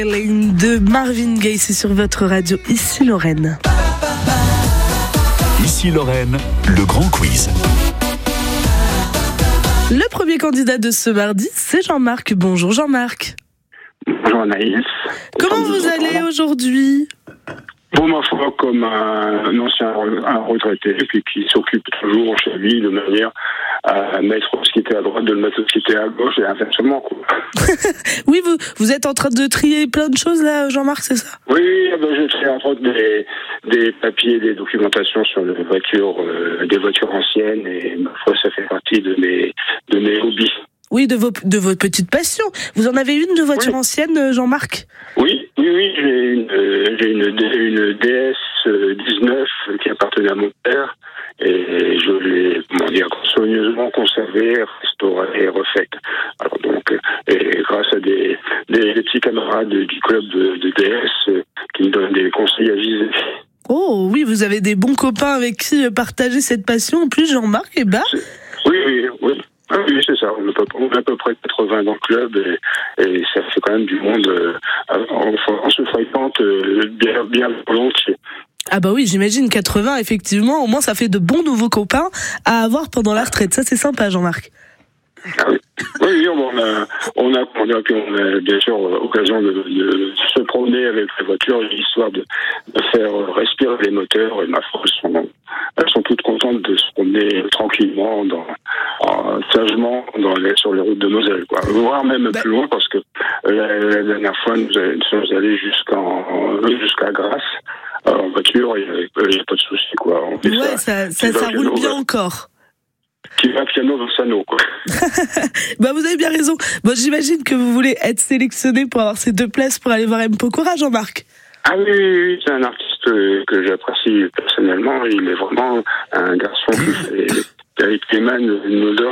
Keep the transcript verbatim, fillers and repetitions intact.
De Marvin Gaye, c'est sur votre radio, ici Lorraine. Ici Lorraine, le grand quiz. Le premier candidat de ce mardi, c'est Jean-Marc. Bonjour Jean-Marc. Bonjour Anaïs. Comment vous allez aujourd'hui ? Pour ma foi, comme un ancien un retraité qui, qui s'occupe toujours chez lui de manière à mettre ce qui était à droite, de le mettre ce qui était à gauche, et inversement, quoi. Oui, vous, vous êtes en train de trier plein de choses là, Jean-Marc, c'est ça ? Oui, ben je trie entre autres des, des papiers, des documentations sur les voitures, euh, des voitures anciennes, et ma foi, ça fait partie de mes, de mes hobbies. Oui, de vos, de vos petites passions. Vous en avez une de voiture oui. ancienne, Jean-Marc ? Oui, oui, oui, j'ai une, euh, j'ai une, une D S dix-neuf qui appartenait à mon père, et je l'ai, comment dire, soigneusement conservée, restaurée et refaite. Alors donc, et grâce à des, des, des petits camarades du club de, de D S qui me donnent des conseils avisés. Oh oui, vous avez des bons copains avec qui partager cette passion. En plus, Jean-Marc, eh ben... Oui, oui, oui. Ah oui, c'est ça. On est, on est à peu près quatre-vingts dans le club et, et ça fait quand même du monde euh, en, en se fréquente euh, bien, bien volontiers. Ah bah oui, j'imagine quatre-vingts, effectivement. Au moins, ça fait de bons nouveaux copains à avoir pendant la retraite. Ça, c'est sympa, Jean-Marc. Ah oui. Oui, on a, on a, on a, on a bien sûr occasion de, de se promener avec les voitures, histoire de, de faire respirer les moteurs. Et ma foi, elles sont, elles sont toutes contentes de se promener tranquillement, dans, en, sagement, dans les, sur les routes de Moselle, quoi. Voire même bah... plus loin, parce que la, la dernière fois, nous, nous sommes allés jusqu'en, jusqu'à Grasse en voiture. Il n'y a pas de souci, quoi. On ouais, ça, ça, ça, ça roule bien encore. Qui va piano dans Sano, quoi. Bah, vous avez bien raison. Bon, j'imagine que vous voulez être sélectionné pour avoir ces deux places pour aller voir M. Pokora, Jean-Marc. Ah oui, oui, oui, c'est un artiste que j'apprécie personnellement. Il est vraiment un garçon qui, fait, qui émane une odeur